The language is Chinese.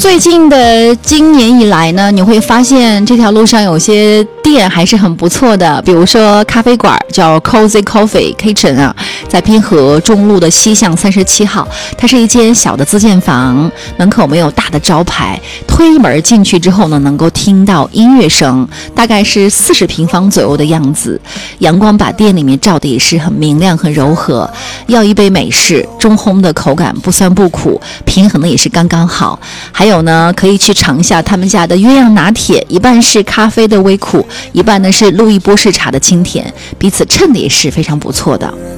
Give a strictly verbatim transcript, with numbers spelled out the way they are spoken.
最近的今年以来呢，你会发现这条路上有些店还是很不错的，比如说咖啡馆叫 Cozy Coffee Kitchen 啊，在滨河中路的西巷三十七号，它是一间小的自建房，门口没有大的招牌，推门进去之后呢，能够听到音乐声，大概是四十平方左右的样子，阳光把店里面照得也是很明亮很柔和，要一杯美式，中烘的口感不酸不苦，平衡的也是刚刚好。还有呢，可以去尝一下他们家的鸳鸯拿铁，一半是咖啡的微苦，一半呢是路易波士茶的清甜，彼此衬的也是非常不错的。